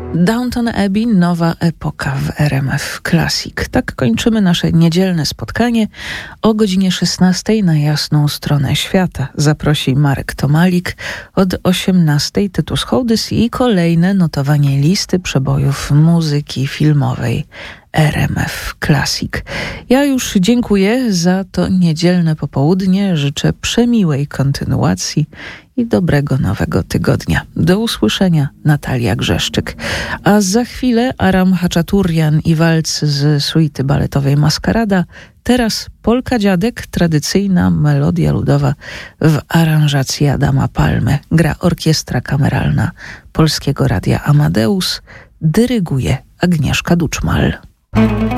Downton Abbey, nowa epoka w RMF Classic. Tak kończymy nasze niedzielne spotkanie. O godzinie 16 na jasną stronę świata zaprosi Marek Tomalik. Od 18 Tytus Hołdys i kolejne notowanie listy przebojów muzyki filmowej RMF Classic. Ja już dziękuję za to niedzielne popołudnie. Życzę przemiłej kontynuacji i dobrego nowego tygodnia. Do usłyszenia, Natalia Grzeszczyk. A za chwilę Aram Haczaturian i walc z suity baletowej Maskarada. Teraz Polka Dziadek, tradycyjna melodia ludowa w aranżacji Adama Palmy. Gra Orkiestra Kameralna Polskiego Radia Amadeus. Dyryguje Agnieszka Duczmal.